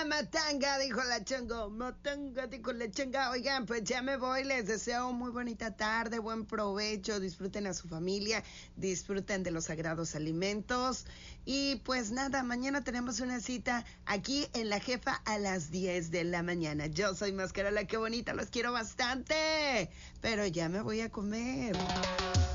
matanga, dijo la chango. Matanga, dijo la changa. Oigan, pues ya me voy. Les deseo muy bonita tarde, buen provecho. Disfruten a su familia, disfruten de los sagrados alimentos. Y pues nada, mañana tenemos una cita aquí en La Jefa a las 10 de la mañana. Yo soy Mascarola, qué bonita, los quiero bastante. Pero ya me voy a comer.